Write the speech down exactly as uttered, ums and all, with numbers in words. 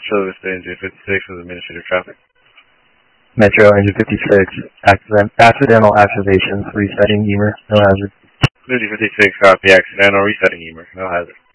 Chiller Vista Engine fifty-six with administrative traffic. Metro Engine fifty-six, accident, accidental activations, resetting E M E R, no hazard. Duty fifty-six, copy, accidental resetting E M E R, no hazard.